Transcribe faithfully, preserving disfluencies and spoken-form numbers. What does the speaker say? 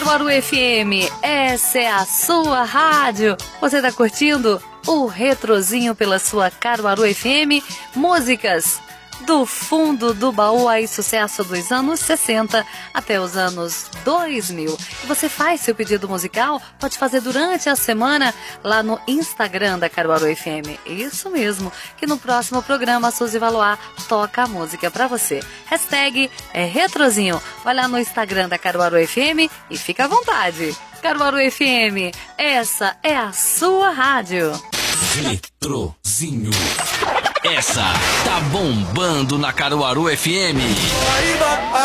Caruaru F M, essa é a sua rádio. Você tá curtindo o Retrozinho pela sua Caruaru F M? Músicas do fundo do baú, aí sucesso dos anos sessenta até os anos dois mil. E você faz seu pedido musical, pode fazer durante a semana lá no Instagram da Caruaru F M. Isso mesmo, que no próximo programa a Suzy Valois toca a música pra você. Hashtag é Retrozinho. Vai lá no Instagram da Caruaru F M e fica à vontade. Caruaru F M, essa é a sua rádio. Retrozinho. Essa tá bombando na Caruaru F M.